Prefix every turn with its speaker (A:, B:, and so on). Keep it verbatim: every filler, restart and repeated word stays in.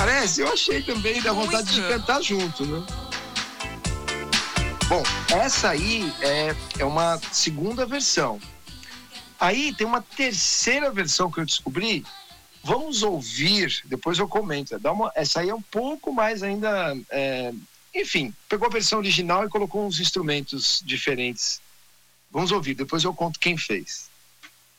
A: parece? Eu achei também, dá vontade de cantar junto, né? Bom, essa aí é, é uma segunda versão. Aí tem uma terceira versão que eu descobri. Vamos ouvir, depois eu comento. Dá uma, essa aí é um pouco mais ainda... É, enfim, pegou a versão original e colocou uns instrumentos diferentes. Vamos ouvir, depois eu conto quem fez.